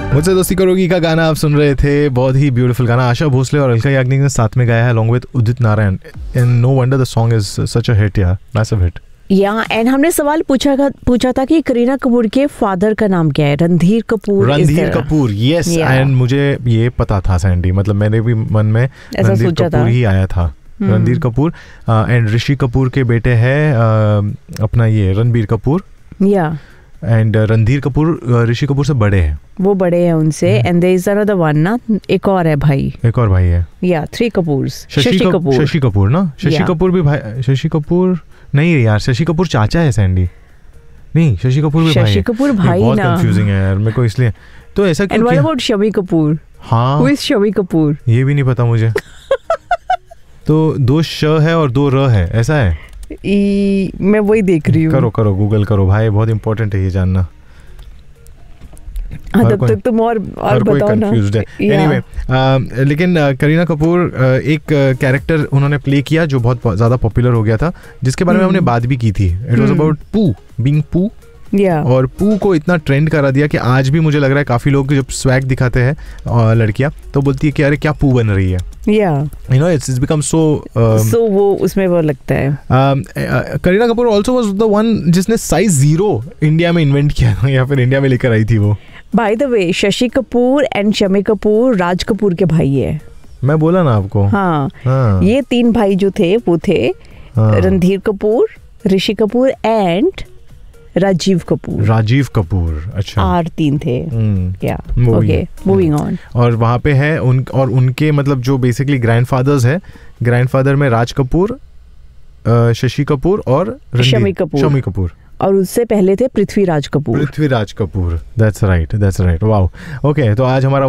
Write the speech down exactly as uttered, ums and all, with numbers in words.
मुझसे दोस्ती करोगी का गाना आप सुन रहे थे, बहुत ही ब्यूटीफुल गाना आशा भोसले और अलका याग्निक ने साथ में गाया है along with Udit Narayan, and no wonder the song is such a hit, yeah, massive hit. या एंड हमने सवाल पूछा पूछा था कि करीना कपूर के फादर का नाम क्या है? रणधीर कपूर। रणधीर कपूर, यस, एंड मुझे ये पता था सैंडी, मतलब मेरे भी मन में रणधीर कपूर ही आया था। रणधीर कपूर एंड ऋषि कपूर के बेटे हैं अपना ये रणबीर कपूर, या एंड रणधीर कपूर ऋषि कपूर से बड़े हैं, वो बड़े हैं उनसे। And there is another one ना, एक और है भाई, एक और भाई है, या थ्री कपूर्स। शशि कपूर, शशि कपूर ना, शशि कपूर भी भाई, शशि कपूर नहीं यार, शशि कपूर चाचा है सैंडी, नहीं शशि कपूर भी भाई है। शशि कपूर भाई ना, बहुत कंफ्यूजिंग है यार मेरे को, इसलिए तो ऐसा क्यों? And what about Shami Kapoor? हाँ, हु इज शमी कपूर? ये भी नहीं पता मुझे। तो दो श है और दो र है, ऐसा है? ई, मैं वही देख रही हूँ। करो करो गूगल करो भाई, बहुत इंपॉर्टेंट है ये जानना। हाँ, तब तक तुम और और बताओ ना। एनीवे, लेकिन करीना कपूर एक कैरेक्टर उन्होंने प्ले किया जो बहुत ज़्यादा पॉपुलर हो गया था, जिसके बारे में हमने बात भी की थी। इट वाज अबाउट पू, बीइंग पू। Yeah. और पू को इतना ट्रेंड करा दिया कि आज भी मुझे लग रहा है काफी लोग जब स्वैग दिखाते हैं लड़कियां तो बोलती है कि अरे क्या पू बन रही है। Yeah. You know, it's it's become so. Um, so वो उसमें वो लगता है। Kareena Kapoor also was the one जिसने साइज जीरो इंडिया में इन्वेंट किया या फिर इंडिया में लेकर आई थी वो। By the way, Shashi Kapoor and Shami Kapoor Raj Kapoor के भाई है। मैं बोला ना आपको। हाँ, हाँ। ये तीन भाई जो थे वो थे हाँ। रणधीर कपूर, ऋषि कपूर एंड राजीव कपूर। राजीव कपूर, अच्छा। आर तीन थे। या ओके, मूविंग ऑन। और वहाँ पे है उन और उनके मतलब जो बेसिकली ग्रैंडफादर्स है, ग्रैंडफादर में राज कपूर, शशि कपूर और शमी कपूर। शमी कपूर और उससे पहले थे Prithviraj Kapoor. Prithviraj Kapoor, that's right, that's right, wow. Okay, तो आज हमारा